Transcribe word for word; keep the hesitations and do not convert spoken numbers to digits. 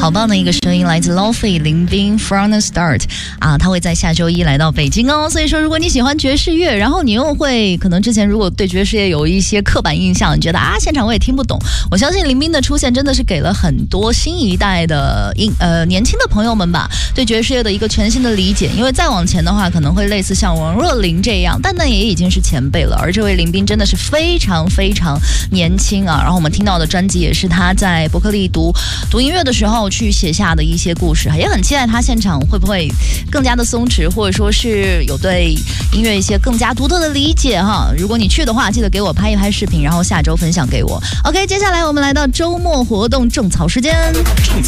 好棒的一个声音，来自 Lo-Fi 林彬 From the Start 啊，他会在下周一来到北京哦。所以说，如果你喜欢爵士乐，然后你又会可能之前如果对爵士乐有一些刻板印象，你觉得啊现场我也听不懂，我相信林彬的出现真的是给了很多新一代的呃年轻的朋友们吧，对爵士乐的一个全新的理解。因为再往前的话，可能会类似像王若琳这样，但那也已经是前辈了。而这位林彬真的是非常非常年轻啊。然后我们听到的专辑也是他在伯克利读读音乐的时候去写下的一些故事，也很期待他现场会不会更加的松弛，或者说是有对音乐一些更加独特的理解哈。如果你去的话，记得给我拍一拍视频，然后下周分享给我。OK， 接下来我们来到周末活动种草时间。